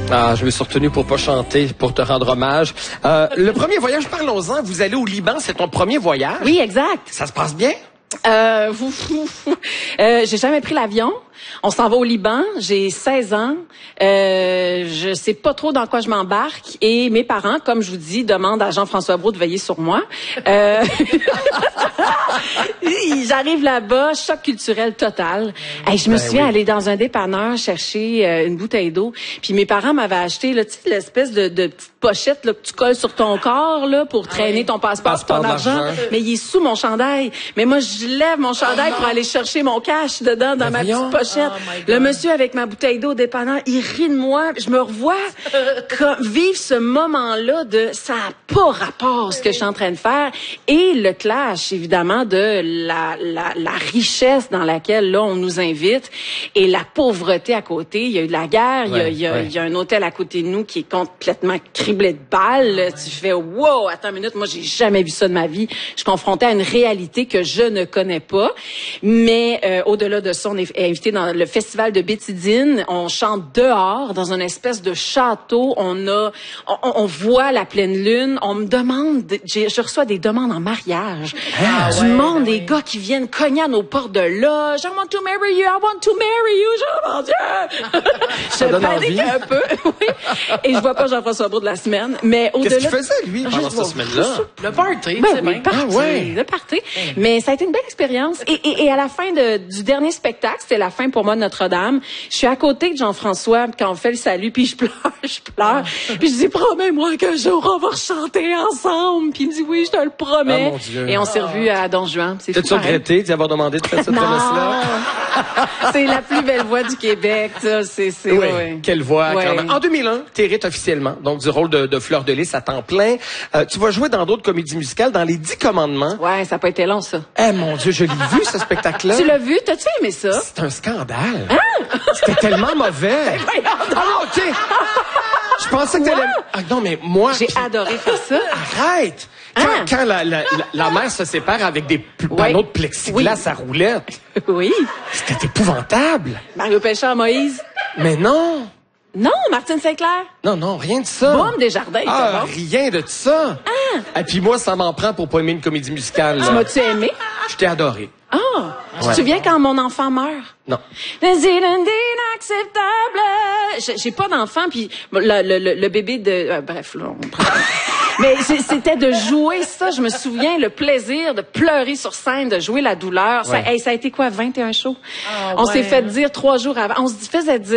Ah, je me suis retenu pour pas chanter, pour te rendre hommage. Le premier voyage, parlons-en. Vous allez au Liban, c'est ton premier voyage? Oui, exact. Ça se passe bien? J'ai jamais pris l'avion. On s'en va au Liban. J'ai 16 ans. Je sais pas trop dans quoi je m'embarque. Et mes parents, comme je vous dis, demandent à Jean-François Brault de veiller sur moi. J'arrive là-bas, choc culturel total. Hey, je me souviens aller dans un dépanneur chercher une bouteille d'eau. Puis mes parents m'avaient acheté là, tu sais, l'espèce de petite pochette là, que tu colles sur ton corps là, pour traîner ton passeport, ton argent. Mais il est sous mon chandail. Mais moi, je lève mon chandail pour aller chercher mon cash dedans dans ma petite pochette. Le monsieur avec ma bouteille d'eau au dépanneur, il rit de moi. Je me revois vivre ce moment-là de ça n'a pas rapport à ce que je suis en train de faire. Et le clash, évidemment, de la richesse dans laquelle là on nous invite et la pauvreté à côté. Il y a eu de la guerre, il y a un hôtel à côté de nous qui est complètement criblé de balles. Tu fais wow, attends une minute, moi j'ai jamais vu ça de ma vie. Je suis confrontée à une réalité que je ne connais pas. Mais au-delà de ça, on est invité dans le festival de Bétidine. On chante dehors dans une espèce de château. On voit la pleine lune. On me demande, je reçois des demandes en mariage. Du monde, des gars qui viennent cogner à nos portes de loge. I want to marry you, I want to marry you. Oh mon Dieu! Je panique un peu. Oui. Et je vois pas Jean-François Brault de la semaine. Mais au-delà. Qu'est-ce qu'il faisait, lui, pendant cette semaine-là? Le party, ben, c'est oui, bien. le party. Mais ça a été une belle expérience. Et à la fin du dernier spectacle, c'était la fin pour moi de Notre-Dame. Je suis à côté de Jean-François quand on fait le salut, puis je pleure. Puis je dis, promets-moi qu'un jour on va chanter ensemble. Puis il me dit, oui, je te le promets. Oh, mon Dieu. Et on s'est revus à Don Juan. T'as-tu regretté d'y avoir demandé de faire cette promesse-là? C'est la plus belle voix du Québec, ça. Oui, ouais. quelle voix, Ouais. quand même. En 2001, t'hérites officiellement, donc du rôle de Fleur de Lys à temps plein. Tu vas jouer dans d'autres comédies musicales, dans Les 10 Commandements. Ouais, ça n'a pas été long, ça. Eh mon Dieu, je l'ai vu, ce spectacle-là. Tu l'as vu? T'as-tu aimé ça? C'est un scandale. C'était tellement mauvais. Ah, OK. Je pensais que t'allais... Ah, non, mais moi... J'ai adoré faire ça. Arrête! Quand la mère se sépare avec des panneaux de plexiglas à roulettes, Oui. c'était épouvantable. Mario Péchard, Moïse. Mais non! Non, Martine Sinclair. Non, rien de ça. Boum, Desjardins, Ah, c'est bon. rien de ça. Et puis moi, ça m'en prend pour pas aimer une comédie musicale. Tu m'as-tu aimé? Je t'ai adoré. Ah! Tu te souviens quand mon enfant meurt? Non. C'est inacceptable. J'ai pas d'enfant, puis le bébé de... bref, là, on prend... Mais c'était de jouer ça. Je me souviens, le plaisir de pleurer sur scène, de jouer la douleur. Ça a été quoi, 21 shows? On s'est fait dire 3 jours avant. On se faisait dire